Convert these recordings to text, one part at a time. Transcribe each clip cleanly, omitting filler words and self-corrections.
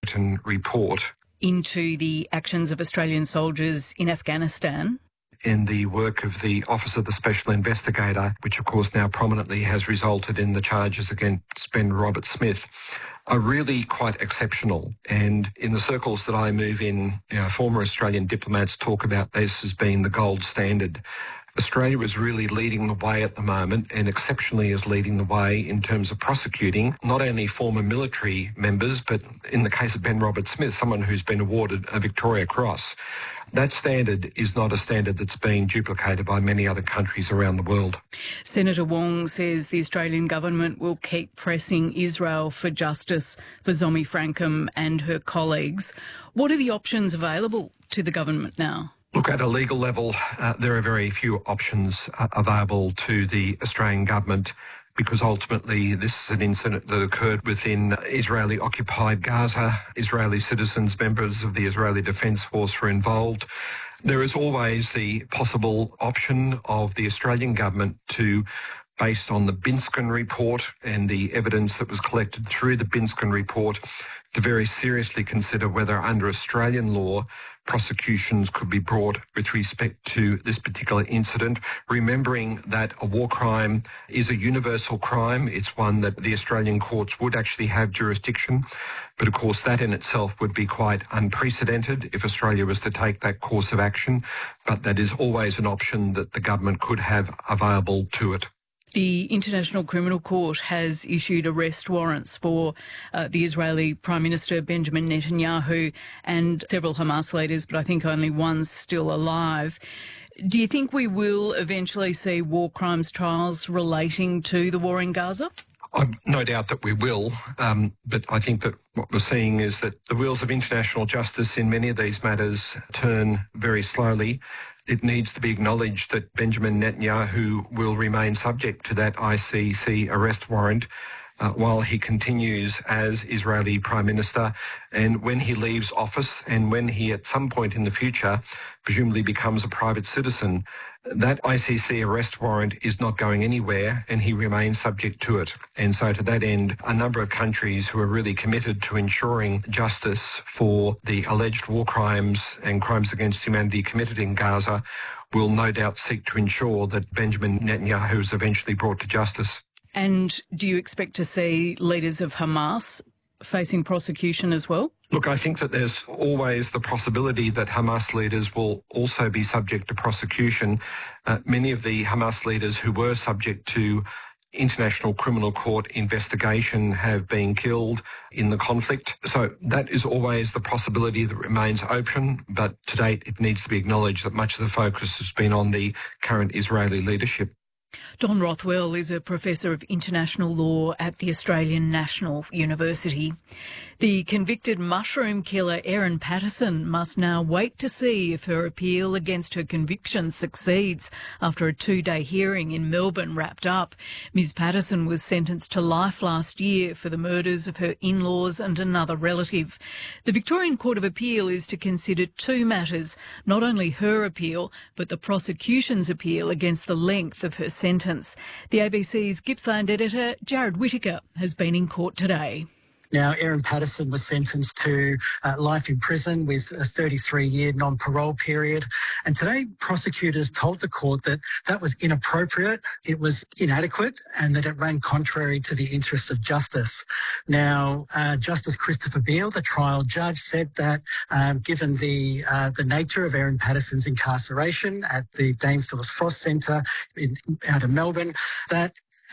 report into the actions of Australian soldiers in Afghanistan. In the work of the Office of the Special Investigator, which of course now prominently has resulted in the charges against Ben Roberts-Smith, are really quite exceptional. And in the circles that I move in, former Australian diplomats talk about this as being the gold standard. Australia is really leading the way at the moment, and exceptionally is leading the way in terms of prosecuting not only former military members, but in the case of Ben Roberts-Smith, someone who's been awarded a Victoria Cross. That standard is not a standard that's being duplicated by many other countries around the world. Senator Wong says the Australian government will keep pressing Israel for justice for Zomi Francom and her colleagues. What are the options available to the government now? Look, at a legal level, there are very few options available to the Australian government, because ultimately this is an incident that occurred within Israeli-occupied Gaza. Israeli citizens, members of the Israeli Defence Force were involved. There is always the possible option of the Australian government to, based on the Binskin report and the evidence that was collected through the Binskin report, to very seriously consider whether under Australian law prosecutions could be brought with respect to this particular incident, remembering that a war crime is a universal crime. It's one that the Australian courts would actually have jurisdiction. But of course, that in itself would be quite unprecedented if Australia was to take that course of action. But that is always an option that the government could have available to it. The International Criminal Court has issued arrest warrants for the Israeli Prime Minister Benjamin Netanyahu and several Hamas leaders, but I think only one's still alive. Do you think we will eventually see war crimes trials relating to the war in Gaza? I've no doubt that we will, but I think that what we're seeing is that the wheels of international justice in many of these matters turn very slowly. It needs to be acknowledged that Benjamin Netanyahu will remain subject to that ICC arrest warrant while he continues as Israeli Prime Minister, and when he leaves office and when he at some point in the future presumably becomes a private citizen, that ICC arrest warrant is not going anywhere and he remains subject to it. And so to that end, a number of countries who are really committed to ensuring justice for the alleged war crimes and crimes against humanity committed in Gaza will no doubt seek to ensure that Benjamin Netanyahu is eventually brought to justice. And do you expect to see leaders of Hamas facing prosecution as well? Look, I think that there's always the possibility that Hamas leaders will also be subject to prosecution. Many of the Hamas leaders who were subject to International Criminal Court investigation have been killed in the conflict. So that is always the possibility that remains open, but to date it needs to be acknowledged that much of the focus has been on the current Israeli leadership. Don Rothwell is a Professor of International Law at the Australian National University. The convicted mushroom killer Erin Patterson must now wait to see if her appeal against her conviction succeeds after a 2-day hearing in Melbourne wrapped up. Ms Patterson was sentenced to life last year for the murders of her in-laws and another relative. The Victorian Court of Appeal is to consider two matters, not only her appeal, but the prosecution's appeal against the length of her sentence. The ABC's Gippsland editor, Jared Whittaker, has been in court today. Now, Erin Patterson was sentenced to life in prison with a 33-year non-parole period. And today, prosecutors told the court that that was inappropriate, it was inadequate, and that it ran contrary to the interests of justice. Now, Justice Christopher Beale, the trial judge, said that given the nature of Erin Patterson's incarceration at the Dame Phyllis Frost Centre out of Melbourne, that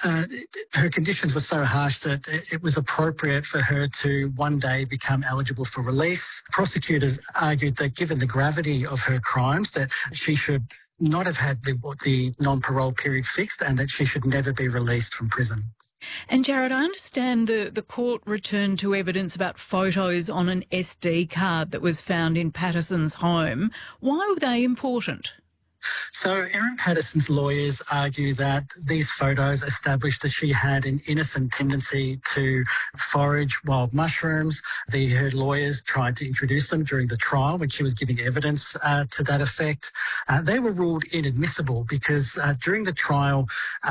her conditions were so harsh that it was appropriate for her to one day become eligible for release. Prosecutors argued that given the gravity of her crimes, that she should not have had the non-parole period fixed and that she should never be released from prison. And Jared, I understand the court returned to evidence about photos on an SD card that was found in Patterson's home. Why were they important? So Erin Patterson's lawyers argue that these photos established that she had an innocent tendency to forage wild mushrooms. Her lawyers tried to introduce them during the trial when she was giving evidence to that effect. They were ruled inadmissible because during the trial,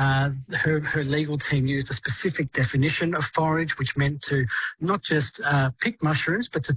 her legal team used a specific definition of forage, which meant to not just pick mushrooms, but to